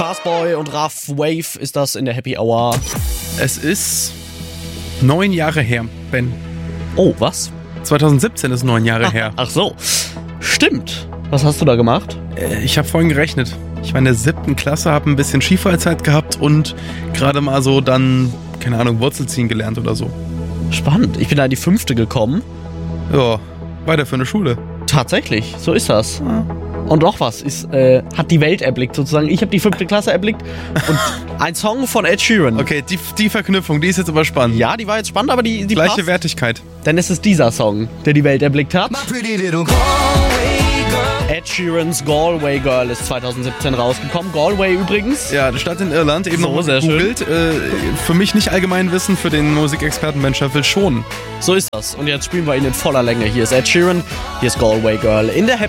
Fastboy und Rough Wave ist das in der Happy Hour. Es ist 9 Jahre her, Ben. Oh, was? 2017 ist 9 Jahre her. Ach so. Stimmt. Was hast du da gemacht? Ich habe vorhin gerechnet. Ich war in der 7. Klasse, habe ein bisschen Skifreizeit gehabt und gerade mal so dann, keine Ahnung, Wurzelziehen gelernt oder so. Spannend. Ich bin da in die 5. gekommen. Ja, weiter für eine Schule. Tatsächlich, so ist das. Ja. Und noch was, hat die Welt erblickt sozusagen. Ich habe die 5. Klasse erblickt und ein Song von Ed Sheeran. Okay, die Verknüpfung, die ist jetzt aber spannend. Ja, die war jetzt spannend, aber die Gleiche passt. Wertigkeit. Denn es ist dieser Song, der die Welt erblickt hat. Ed Sheerans Galway Girl ist 2017 rausgekommen. Galway übrigens. Ja, Stadt in Irland, eben So, noch sehr gegoogelt. Für mich nicht Allgemeinwissen, für den Musikexperten Ben Schöffel schon. So ist das. Und jetzt spielen wir ihn in voller Länge. Hier ist Ed Sheeran, hier ist Galway Girl in der Happy